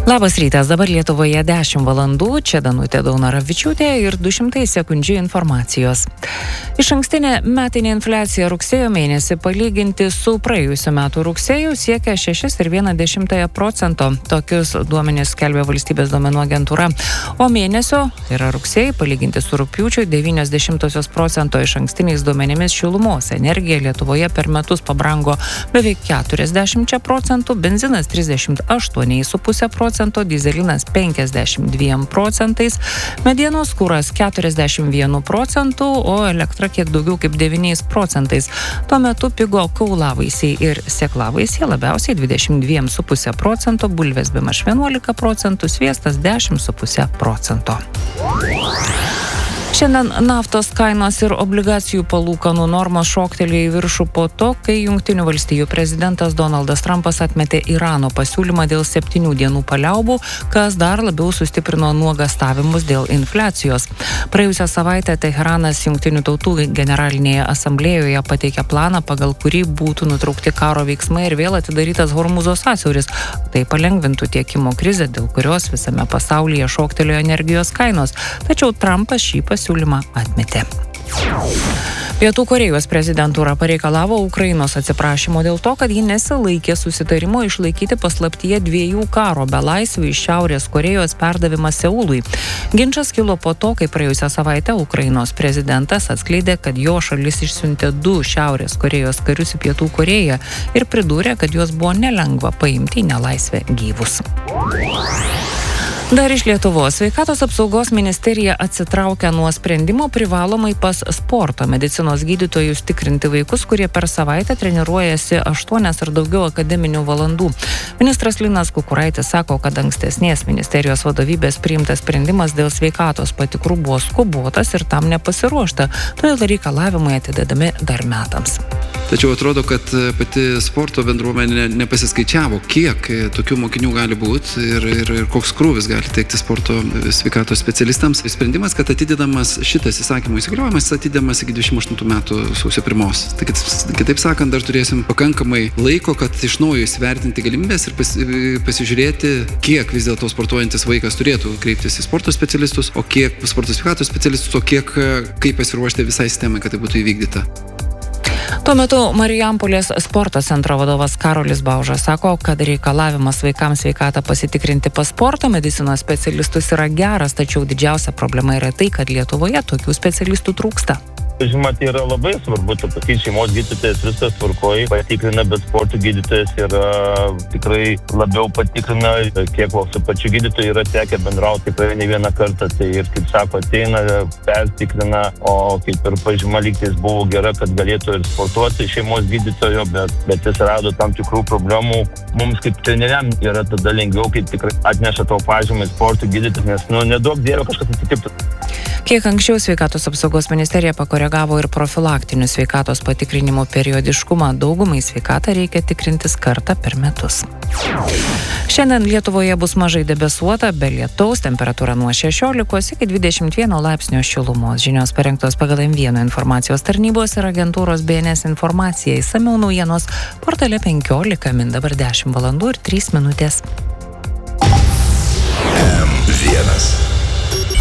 Labas rytas, dabar Lietuvoje 10 valandų, čia Danutė Daunoravičiūtė ir 200 sekundžių informacijos. Išankstinė metinė infliacija rugsėjo mėnesį palyginti su praėjusiu metu rugsėju siekia 6,1%. Tokius duomenis skelbia valstybės duomenų agentūra. O mėnesio, tai yra rugsėjai, palyginti su rugpjūčiu 0,9% išankstiniais duomenimis šilumos energija Lietuvoje per metus pabrango beveik 40%, benzinas 38,5%, dyzelinas 52%, medienos kuras 41%, o elektra kiek daugiau kaip 9%. Tuo metu pigo kaulavaisiai ir sėklavaisiai labiausiai 22,5%, bulvės bemaž 11%, sviestas 10,5%. Šiandien naftos kainos ir obligacijų palūkanų normos šoktelėjo į viršų po to, kai Jungtinių valstijų prezidentas Donaldas Trumpas atmetė Irano pasiūlymą dėl 7 dienų paliaubų, kas dar labiau sustiprino nuogąstavimus dėl infliacijos. Praėjusią savaitę Teheranas Jungtinių tautų generalinėje asamblėjoje pateikė planą, pagal kurį būtų nutraukti karo veiksmai ir vėl atidarytas Hormuzo sąsiauris. Tai palengvintų tiekimo krizę, dėl kurios visame pasaulyje šoktelėjo energijos kainos. Tačiau Trumpas šį pasiūlymą atmetė. Pietų Korėjos prezidentūra pareikalavo Ukrainos atsiprašymo dėl to, kad ji nesilaikė susitarimo išlaikyti paslaptyje 2 karo belaisvių iš Šiaurės Korėjos perdavimą Seului. Ginčas kilo po to, kai praėjusią savaitę Ukrainos prezidentas atskleidė, kad jo šalis išsiuntė 2 Šiaurės Korėjos karius į Pietų Korėją ir pridūrė, kad juos buvo nelengva paimti į nelaisvę gyvus. Dar iš Lietuvos. Sveikatos apsaugos ministerija atsitraukia nuo sprendimo privalomai pas sporto medicinos gydytojus tikrinti vaikus, kurie per savaitę treniruojasi 8 ar daugiau akademinių valandų. Ministras Linas Kukuraitis sako, kad ankstesnės ministerijos vadovybės priimtas sprendimas dėl sveikatos patikrų buvo skubotas ir tam nepasiruošta, todėl reikalavimai atidedami dar metams. Tačiau atrodo, kad pati sporto bendruomenė nepasiskaičiavo, kiek tokių mokinių gali būti ir koks krūvis gali teikti sporto sveikatos specialistams. Sprendimas, kad atidedamas šitas įsakymo įsigaliojimas atidedamas iki 28 metų sausio 1. Tai kitaip sakant, dar turėsim pakankamai laiko, kad iš naujo įsivertinti galimybės ir pasižiūrėti, kiek vis dėlto sportuojantis vaikas turėtų kreiptis į sporto specialistus, o kiek sporto sveikatos specialistus, o kaip pasiruošti visai sistemai, kad tai būtų įvykdyta. Tuo metu Marijampolės sporto centro vadovas Karolis Baužas sako, kad reikalavimas vaikams sveikatą pasitikrinti pas sporto medicinos specialistus yra geras, tačiau didžiausia problema yra tai, kad Lietuvoje tokių specialistų trūksta. Žinoma, tai yra labai svarbu, tai šeimos gydytojas viskas tvarkoja, patikrina, bet sporto gydytojas yra tikrai labiau patikrina, kiek su pačiu gydytoju yra tekę bendrauti tikrai ne vieną kartą, tai ir kaip sako, ateina, pertikrina, o kaip ir pažyma lygtais buvo gera, kad galėtų ir sportuoti šeimos gydytojo, bet jis rado tam tikrų problemų. Mums kaip treneriam yra tada lengviau, kaip tikrai atneša tau pažymą į sporto gydytojas, nes nedaug dėlio kažkas atsitiktų. Kiek anksčiau sveikatos apsaugos ministerija pakoregavo ir profilaktinių sveikatos patikrinimų periodiškumą. Daugumai sveikatą reikia tikrintis kartą per metus. Šiandien Lietuvoje bus mažai debesuota, be lietaus, temperatūra nuo 16 iki 21 laipsnio šilumos. Žinios parengtos pagal M1 informacijos tarnybos ir agentūros BNS informacija. Išsamiau naujienos portale 15 min dabar 10 valandų ir 3 minutės. M1